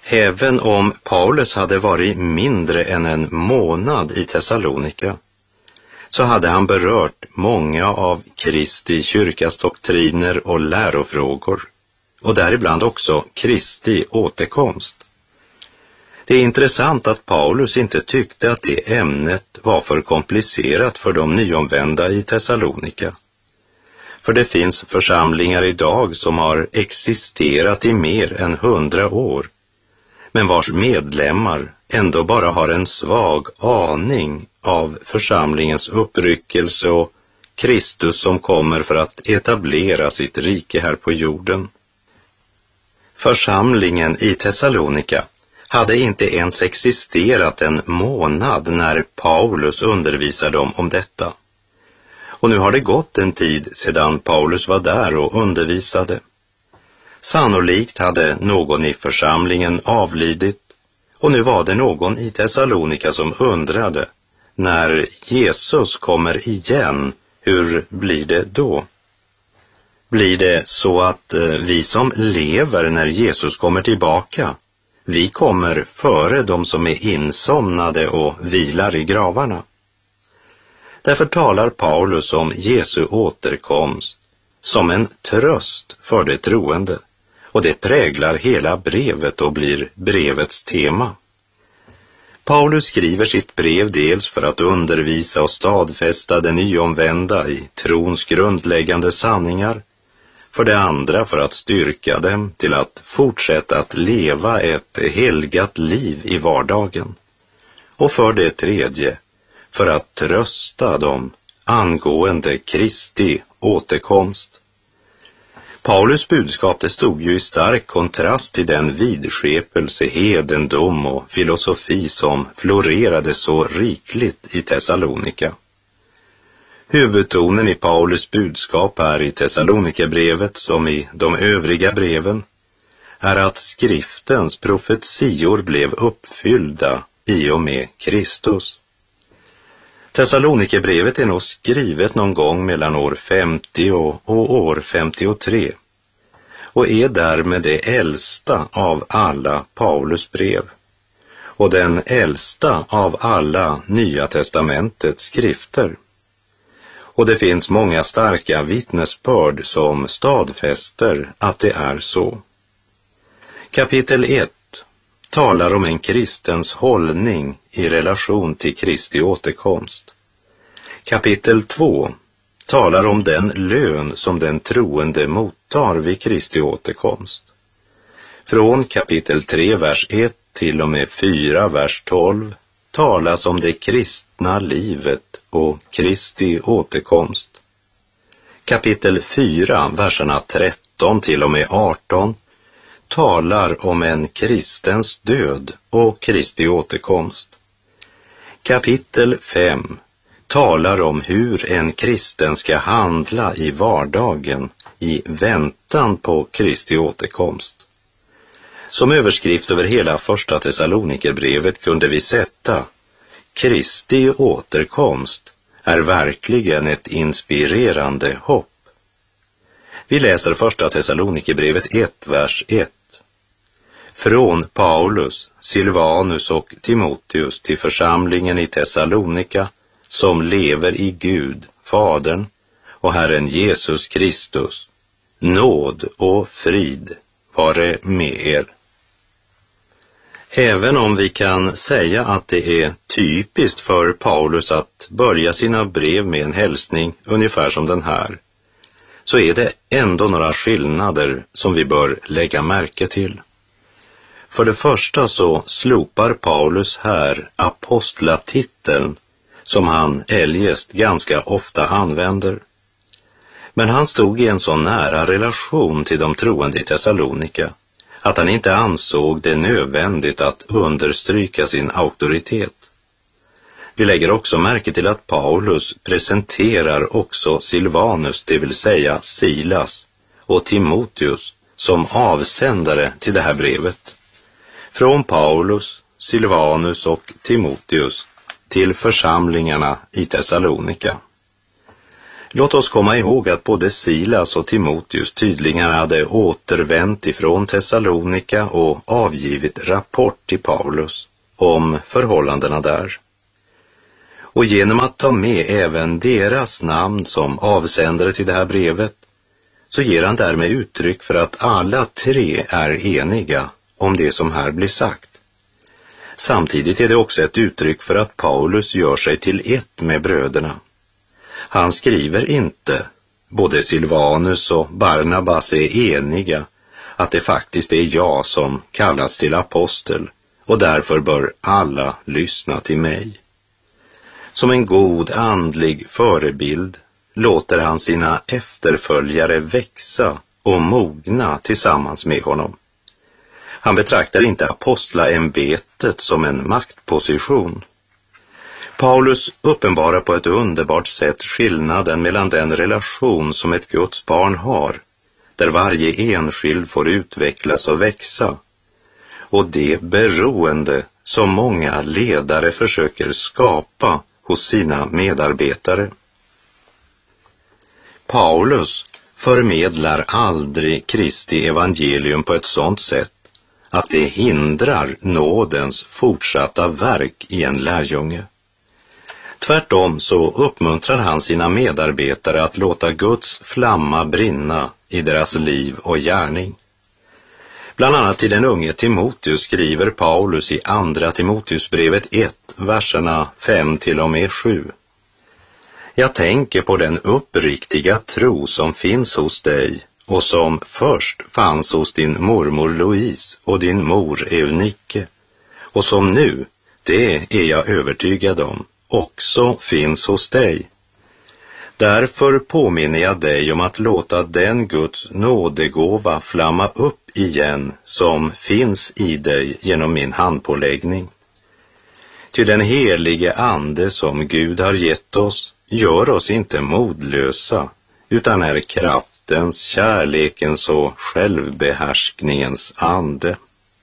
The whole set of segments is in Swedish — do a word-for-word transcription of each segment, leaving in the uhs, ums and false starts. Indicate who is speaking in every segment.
Speaker 1: Även om Paulus hade varit mindre än en månad i Thessalonika, så hade han berört många av Kristi kyrkas doktriner och lärofrågor, och däribland också Kristi återkomst. Det är intressant att Paulus inte tyckte att det ämnet var för komplicerat för de nyomvända i Thessalonika. För det finns församlingar idag som har existerat i mer än hundra år, men vars medlemmar ändå bara har en svag aning av församlingens uppryckelse och Kristus som kommer för att etablera sitt rike här på jorden. Församlingen i Thessalonika hade inte ens existerat en månad när Paulus undervisade dem om detta. Och nu har det gått en tid sedan Paulus var där och undervisade. Sannolikt hade någon i församlingen avlidit, och nu var det någon i Thessalonika som undrade, när Jesus kommer igen, hur blir det då? Blir det så att vi som lever när Jesus kommer tillbaka, vi kommer före de som är insomnade och vilar i gravarna? Därför talar Paulus om Jesu återkomst som en tröst för det troende, och det präglar hela brevet och blir brevets tema. Paulus skriver sitt brev dels för att undervisa och stadfästa de nyomvända i trons grundläggande sanningar, för det andra för att styrka dem till att fortsätta att leva ett helgat liv i vardagen, och för det tredje för att trösta dem angående Kristi återkomst. Paulus budskap det stod ju i stark kontrast till den vidskepelse, hedendom och filosofi som florerade så rikligt i Thessalonika. Huvudtonen i Paulus budskap är i Thessalonikabrevet som i de övriga breven är att skriftens profetior blev uppfyllda i och med Kristus. Thessalonikabrevet är nog skrivet någon gång mellan år femtio och, och år femtiotre och är därmed det äldsta av alla Paulus brev och den äldsta av alla Nya testamentets skrifter. Och det finns många starka vittnesbörd som stadfäster att det är så. Kapitel ett talar om en kristens hållning i relation till Kristi återkomst. Kapitel två talar om den lön som den troende mottar vid Kristi återkomst. Från kapitel tre, vers ett till och med fyra, vers tolv talas om det kristna livet och Kristi återkomst. Kapitel fyra, verserna tretton till och med arton talar om en kristens död och Kristi återkomst. Kapitel fem talar om hur en kristen ska handla i vardagen i väntan på Kristi återkomst. Som överskrift över hela första Thessalonikerbrevet kunde vi sätta: Kristi återkomst är verkligen ett inspirerande hopp. Vi läser första Thessalonikerbrevet ett, vers ett. Från Paulus, Silvanus och Timoteus till församlingen i Thessalonika som lever i Gud, Fadern och Herren Jesus Kristus. Nåd och frid vare med er. Även om vi kan säga att det är typiskt för Paulus att börja sina brev med en hälsning ungefär som den här, så är det ändå några skillnader som vi bör lägga märke till. För det första så slopar Paulus här apostlatiteln som han eljest ganska ofta använder. Men han stod i en så nära relation till de troende i Thessalonika att han inte ansåg det nödvändigt att understryka sin auktoritet. Vi lägger också märke till att Paulus presenterar också Silvanus, det vill säga Silas, och Timoteus som avsändare till det här brevet. Från Paulus, Silvanus och Timoteus till församlingarna i Thessalonika. Låt oss komma ihåg att både Silas och Timoteus tydligen hade återvänt ifrån Thessalonika och avgivit rapport till Paulus om förhållandena där. Och genom att ta med även deras namn som avsändare till det här brevet så ger han därmed uttryck för att alla tre är eniga om det som här blir sagt. Samtidigt är det också ett uttryck för att Paulus gör sig till ett med bröderna. Han skriver inte, både Silvanus och Barnabas är eniga, att det faktiskt är jag som kallas till apostel och därför bör alla lyssna till mig. Som en god andlig förebild låter han sina efterföljare växa och mogna tillsammans med honom. Han betraktar inte apostlaämbetet som en maktposition. Paulus uppenbarar på ett underbart sätt skillnaden mellan den relation som ett Guds barn har, där varje enskild får utvecklas och växa, och det beroende som många ledare försöker skapa hos sina medarbetare. Paulus förmedlar aldrig Kristi evangelium på ett sådant sätt att det hindrar nådens fortsatta verk i en lärjunge. Tvärtom så uppmuntrar han sina medarbetare att låta Guds flamma brinna i deras liv och gärning. Bland annat till den unge Timoteus skriver Paulus i andra Timoteusbrevet ett, verserna fem till och med sju. Jag tänker på den uppriktiga tro som finns hos dig och som först fanns hos din mormor Louise och din mor Eunike, och som nu, det är jag övertygad om, också finns hos dig. Därför påminner jag dig om att låta den Guds nådegåva flamma upp igen som finns i dig genom min handpåläggning. Ty den helige ande som Gud har gett oss gör oss inte modlösa, utan är kraftens, kärlekens och självbehärskningens ande.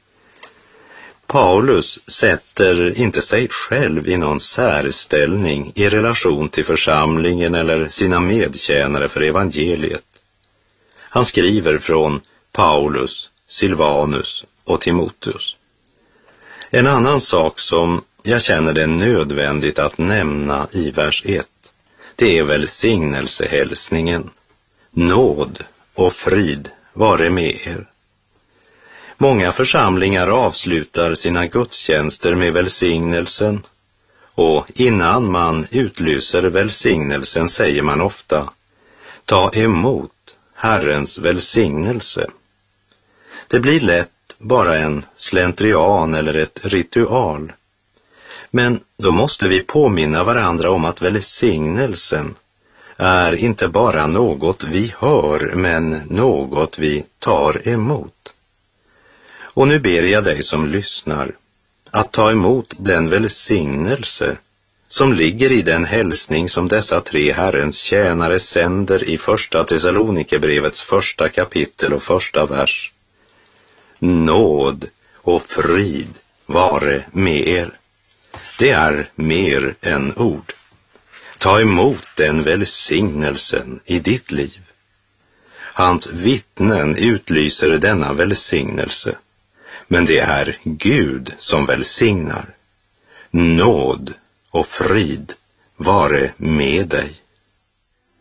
Speaker 1: Paulus sätter inte sig själv i någon särställning i relation till församlingen eller sina medtjänare för evangeliet. Han skriver från Paulus, Silvanus och Timoteus. En annan sak som jag känner det nödvändigt att nämna i vers ett, det är välsignelsehälsningen. Nåd och frid vare med er. Många församlingar avslutar sina gudstjänster med välsignelsen, och innan man utlyser välsignelsen säger man ofta: ta emot Herrens välsignelse. Det blir lätt bara en slentrian eller ett ritual. Men då måste vi påminna varandra om att välsignelsen är inte bara något vi hör, men något vi tar emot. Och nu ber jag dig som lyssnar att ta emot den välsignelse som ligger i den hälsning som dessa tre Herrens tjänare sänder i första Thessalonikerbrevets första kapitel och första vers. Nåd och frid vare med er. Det är mer än ord. Ta emot den välsignelsen i ditt liv. Hans vittnen utlyser denna välsignelse, men det är Gud som välsignar. Nåd och frid vare med dig.